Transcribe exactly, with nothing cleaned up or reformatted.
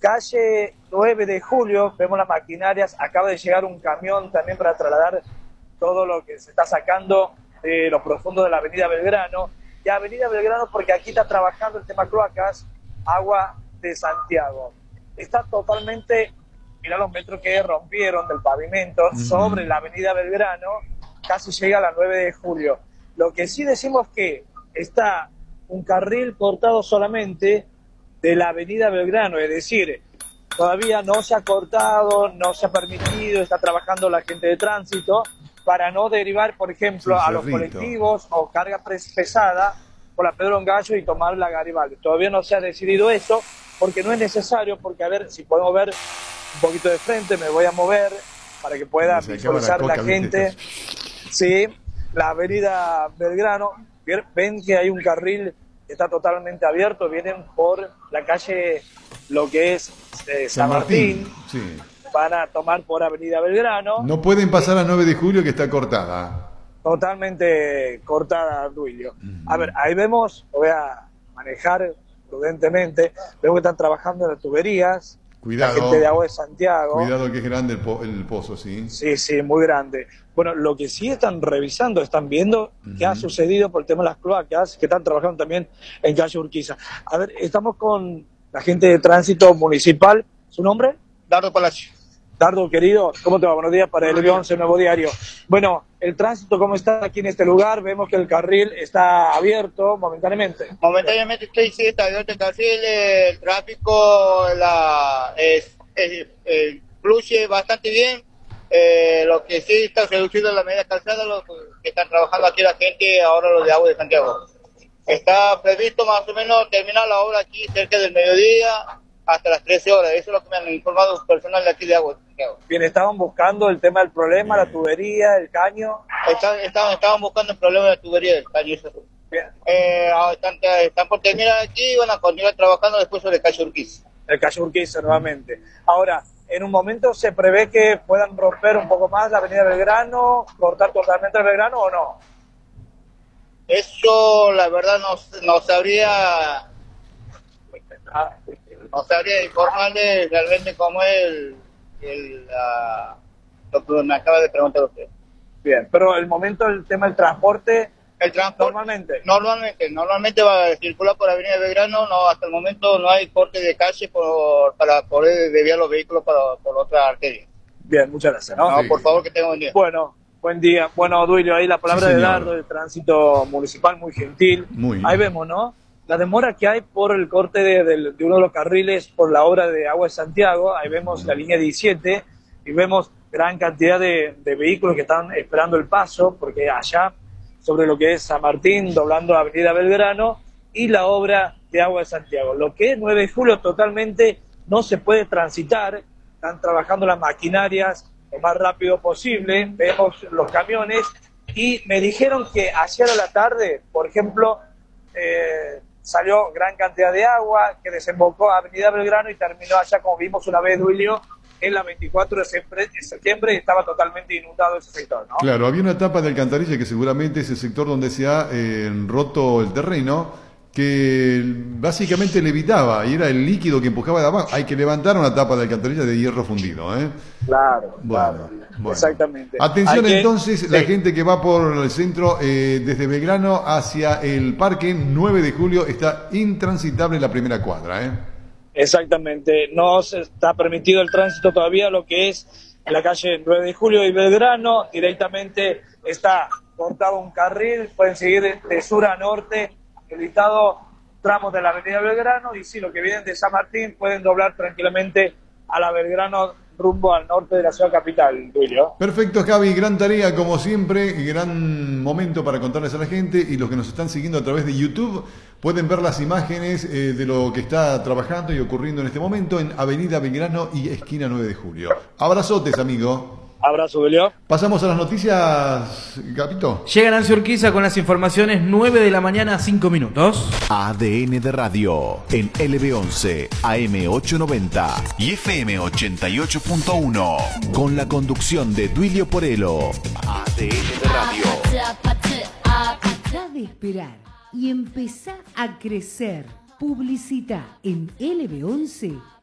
calle nueve de julio, vemos las maquinarias, acaba de llegar un camión también para trasladar todo lo que se está sacando de lo profundo de la avenida Belgrano. Y avenida Belgrano porque aquí está trabajando el tema cloacas, agua de Santiago. Está totalmente, mirá los metros que rompieron del pavimento uh-huh. sobre la avenida Belgrano, casi llega a la nueve de julio. Lo que sí decimos que está un carril cortado solamente de la avenida Belgrano, es decir, todavía no se ha cortado, no se ha permitido, está trabajando la gente de tránsito para no derivar, por ejemplo, a los colectivos o carga pesada por la Pedro Gallo y tomar la Garibaldi. Todavía no se ha decidido eso porque no es necesario, porque a ver si podemos ver un poquito de frente, me voy a mover para que pueda visualizar la, la gente. Sí, la avenida Belgrano, ven que hay un carril que está totalmente abierto, vienen por la calle, lo que es eh, San, San Martín, Martín. Sí. Van a tomar por avenida Belgrano. No pueden pasar a nueve de julio que está cortada. Totalmente cortada, Duilio. Uh-huh. A ver, ahí vemos, lo voy a manejar prudentemente, vemos que están trabajando en las tuberías. Cuidado. La gente de Agua de Santiago. Cuidado que es grande el, po el pozo, sí. Sí, sí, muy grande. Bueno, lo que sí están revisando, están viendo uh-huh. qué ha sucedido por el tema de las cloacas, que están trabajando también en calle Urquiza. A ver, estamos con la gente de tránsito municipal. ¿Su nombre? Dardo Palacio. Dardo, querido, ¿cómo te va? Buenos días para el L B once, Nuevo Diario. Bueno, el tránsito, ¿cómo está aquí en este lugar? Vemos que el carril está abierto momentáneamente. Momentáneamente sí, sí, está abierto el carril, el tráfico la, es, es, es, fluye bastante bien. Eh, lo que sí está reducido la media calzada, lo que están trabajando aquí la gente, ahora los de Agua de Santiago. Está previsto más o menos terminar la obra aquí cerca del mediodía hasta las trece horas, eso es lo que me han informado personal de aquí de Agua de Santiago. Bien, estaban buscando el tema del problema, la tubería, el caño. Estaban, estaban, estaban buscando el problema de la tubería del caño. Eso. Bien. Eh, están, están por terminar aquí y van a continuar trabajando después sobre el calle Urquiza. El calle Urquiza nuevamente. Ahora, en un momento se prevé que puedan romper un poco más la avenida Belgrano, cortar totalmente el Belgrano o no. Eso la verdad no, no sabría... Ah, no sabría informarle realmente cómo es el, el, uh, lo que me acaba de preguntar usted. Bien, pero el momento del tema del transporte, el transporte normalmente normalmente normalmente va a circular por Avenida Belgrano, no, hasta el momento no hay corte de calle por, para poder desviar los vehículos para, por otra arteria. Bien, muchas gracias. No, no sí. Por favor, que tenga buen día. Bueno, buen día. Bueno, Duilio, ahí la palabra sí, de Dardo, del tránsito municipal, muy gentil. Muy ahí vemos, ¿no? La demora que hay por el corte de, de, de uno de los carriles por la obra de Agua de Santiago, ahí vemos la línea diecisiete y vemos gran cantidad de, de vehículos que están esperando el paso, porque allá, sobre lo que es San Martín, doblando Avenida Belgrano, y la obra de Agua de Santiago. Lo que es nueve de julio totalmente no se puede transitar, están trabajando las maquinarias lo más rápido posible, vemos los camiones, y me dijeron que ayer a la tarde, por ejemplo, eh, salió gran cantidad de agua que desembocó a Avenida Belgrano y terminó allá, como vimos una vez, Duilio, en la veinticuatro de septiembre, estaba totalmente inundado ese sector, ¿no? Claro, había una tapa de alcantarilla que seguramente es el sector donde se ha eh, roto el terreno, que básicamente levitaba y era el líquido que empujaba de abajo. Hay que levantar una tapa de alcantarilla de hierro fundido, ¿eh? Claro, bueno, claro. Bueno. Exactamente. Atención que, entonces, sí. la gente que va por el centro eh, desde Belgrano hacia el parque nueve de julio está intransitable la primera cuadra, ¿eh? Exactamente, no se está permitido el tránsito todavía, lo que es la calle nueve de julio y Belgrano, directamente está cortado un carril, pueden seguir de, de sur a norte, habilitado tramos de la avenida Belgrano, y si lo que vienen de San Martín pueden doblar tranquilamente a la Belgrano rumbo al norte de la ciudad capital, Duilio. Perfecto, Javi, gran tarea como siempre, gran momento para contarles a la gente, y los que nos están siguiendo a través de YouTube pueden ver las imágenes eh, de lo que está trabajando y ocurriendo en este momento en Avenida Belgrano y esquina nueve de julio. Abrazotes, amigo. Abrazo, Duilio. Pasamos a las noticias, Capito. Llega Nancy Urquiza con las informaciones, nueve de la mañana, cinco minutos. A D N de Radio en L B once, A M ochocientos noventa y F M ochenta y ocho punto uno. Con la conducción de Duilio Porello. A D N de Radio. Deja de esperar y empezá a crecer. Publicita en L B once